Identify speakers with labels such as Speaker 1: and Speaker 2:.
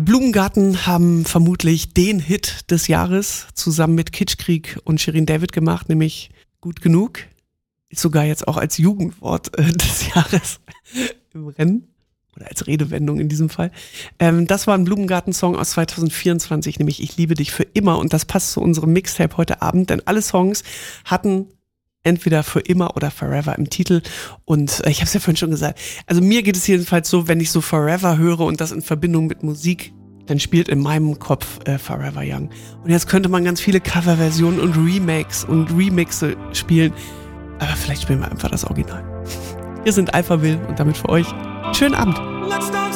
Speaker 1: Blumengarten haben vermutlich den Hit des Jahres zusammen mit Kitschkrieg und Shirin David gemacht, nämlich Gut genug. Ist sogar jetzt auch als Jugendwort des Jahres im Rennen. Oder als Redewendung in diesem Fall. Das war ein Blumengarten-Song aus 2024, nämlich Ich liebe dich für immer. Und das passt zu unserem Mixtape heute Abend, denn alle Songs hatten entweder für immer oder forever im Titel. Und ich habe es ja vorhin schon gesagt, also mir geht es jedenfalls so, wenn ich so forever höre und das in Verbindung mit Musik, dann spielt in meinem Kopf Forever Young. Und jetzt könnte man ganz viele Coverversionen und Remakes und Remixe spielen. Aber vielleicht spielen wir einfach das Original. Hier sind Alphaville und damit für euch schönen Abend.